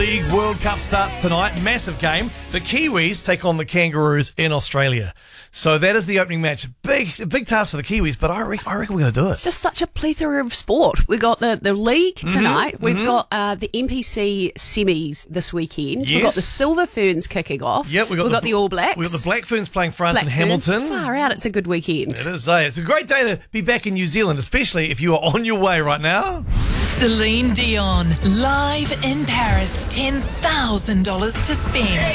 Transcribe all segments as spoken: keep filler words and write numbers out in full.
League World Cup starts tonight. Massive game. The Kiwis take on the Kangaroos in Australia. So that is the opening match. Big big task for the Kiwis, but I reckon, I reckon we're going to do it. It's just such a plethora of sport. We've got the, the league tonight. Mm-hmm. We've mm-hmm. got uh, the N P C semis this weekend. Yes. We've got the Silver Ferns kicking off. Yep, we've got, we've the, got the All Blacks. We've got the Black Ferns playing France Black and Ferns. Hamilton. Far out. It's a good weekend. It is, eh? It's a great day to be back in New Zealand, especially if you are on your way right now. Celine Dion, live in Paris. ten thousand dollars to spend.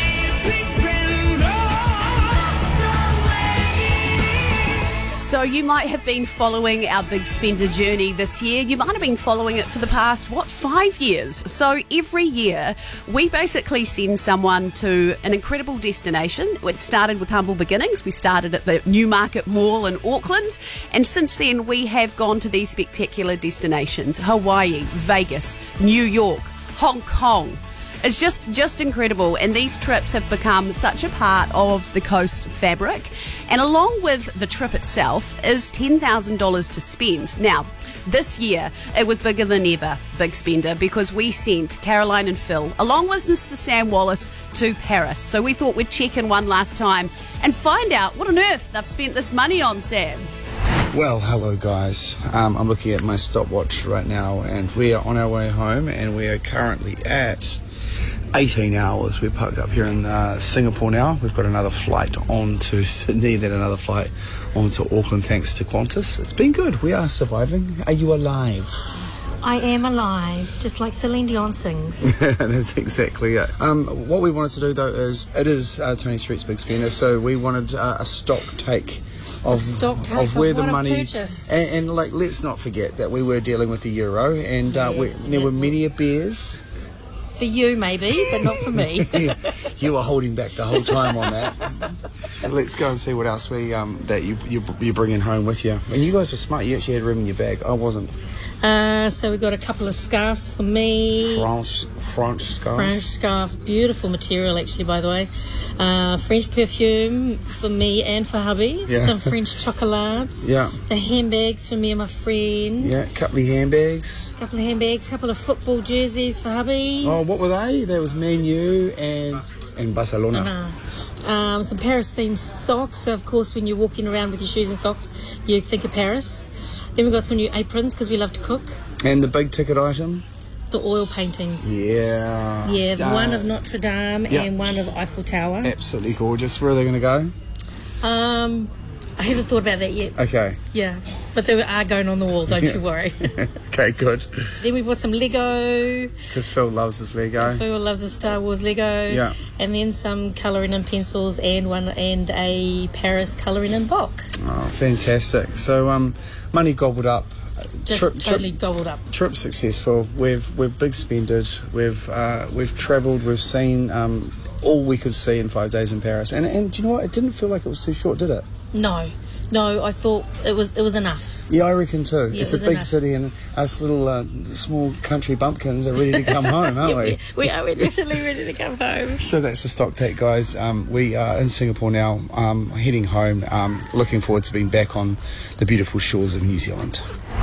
So you might have been following our Big Spender journey this year. You might have been following it for the past, what, five years. So every year, we basically send someone to an incredible destination. It started with humble beginnings. We started at the Newmarket Mall in Auckland. And since then, we have gone to these spectacular destinations. Hawaii, Vegas, New York, Hong Kong. It's just, just incredible, and these trips have become such a part of the coast's fabric. And along with the trip itself is ten thousand dollars to spend. Now, this year it was bigger than ever, Big Spender, because we sent Caroline and Phil, along with Mister Sam Wallace, to Paris. So we thought we'd check in one last time and find out what on earth they've spent this money on, Sam. Well, hello guys. Um, I'm looking at my stopwatch right now, and we are on our way home, and we are currently at eighteen hours. We're parked up here in uh, Singapore now. We've got another flight on to Sydney, then another flight on to Auckland thanks to Qantas. It's been good. We are surviving. Are you alive? I am alive, just like Celine Dion sings. That's exactly it. Um, what we wanted to do though is, it is uh, Tony Street's Big Spender, so we wanted uh, a stock take of, stock take of where of the what money I've purchased. and, and like let's not forget that we were dealing with the euro, and uh, Yes, we, there were many a beers. For you, maybe, but not for me. You were holding back the whole time on that. Let's go and see what else we um that you you you're bringing home with you. And you guys were smart. You actually had room in your bag. I wasn't. Uh, so we got a couple of scarves for me. France French scarves. French scarves, beautiful material actually, by the way. Uh, French perfume for me and for hubby. Yeah. Some French chocolates. Yeah. The handbags for me and my friend. Yeah. Couple of handbags. Couple of handbags. Couple of football jerseys for hubby. Oh, what were they? There was Man U and and Barcelona. Uh-huh. Um, some Paris themed socks. So of course, when you're walking around with your shoes and socks, you think of Paris. Then we got some new aprons because we love to cook. And the big ticket item? The oil paintings. Yeah. Yeah, the uh, one of Notre Dame yep. and one of Eiffel Tower. Absolutely gorgeous. Where are they going to go? Um, I haven't thought about that yet. Okay. Yeah, but they are going on the wall, don't you worry. Okay, good. Then we bought some Lego. Because Phil loves his Lego. Phil loves the Star Wars Lego. Yeah. And then some colouring in pencils and one and a Paris colouring in book. Oh, fantastic. So, um, money gobbled up. Just trip, totally trip, gobbled up. Trip successful. We've we've big spended. We've uh, we've travelled. We've seen um, all we could see in five days in Paris. And and do you know what? It didn't feel like it was too short, did it? No, no. I thought it was it was enough. Yeah, I reckon too. Yeah, it's it a was big enough. city, and us little uh, small country bumpkins are ready to come home, aren't we? We are. We're definitely ready to come home. So that's the stock take, guys. Um, we are in Singapore now, um, heading home. Um, looking forward to being back on the beautiful shores of New Zealand.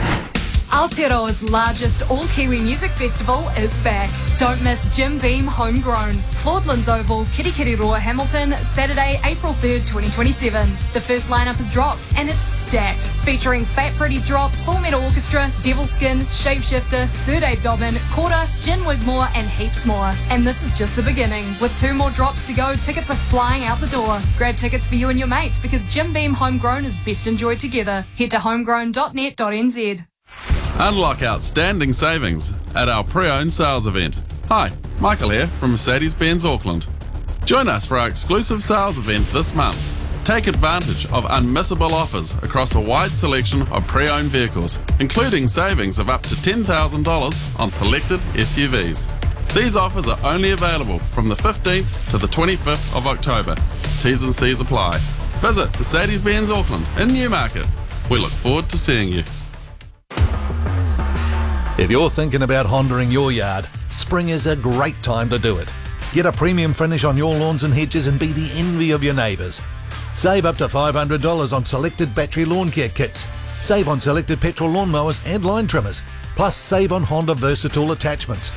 Aotearoa's largest all-Kiwi music festival is back. Don't miss Jim Beam Homegrown. Claudelands Oval, Kirikiriroa, Hamilton, Saturday, April third, twenty twenty-seven. The first lineup is dropped and it's stacked, featuring Fat Freddy's Drop, Full Metal Orchestra, Devil Skin, Shapeshifter, Sir Dave Dobbin, Quarter, Gin Wigmore and heaps more. And this is just the beginning. With two more drops to go, tickets are flying out the door. Grab tickets for you and your mates because Jim Beam Homegrown is best enjoyed together. Head to homegrown dot net dot n z. Unlock outstanding savings at our pre-owned sales event. Hi, Michael here from Mercedes-Benz Auckland. Join us for our exclusive sales event this month. Take advantage of unmissable offers across a wide selection of pre-owned vehicles, including savings of up to ten thousand dollars on selected S U Vs. These offers are only available from the fifteenth to the twenty-fifth of October. T's and C's apply. Visit Mercedes-Benz Auckland in Newmarket. We look forward to seeing you. If you're thinking about Hondaing your yard, spring is a great time to do it. Get a premium finish on your lawns and hedges and be the envy of your neighbours. Save up to five hundred dollars on selected battery lawn care kits. Save on selected petrol lawnmowers and line trimmers. Plus save on Honda Versatile attachments.